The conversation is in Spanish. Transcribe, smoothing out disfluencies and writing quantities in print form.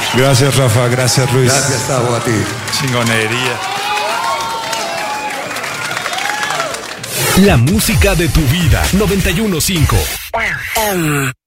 Gracias, Rafa. Gracias, Luis. Gracias, Tavo, a ti. Chingonería. La música de tu vida. 91.5.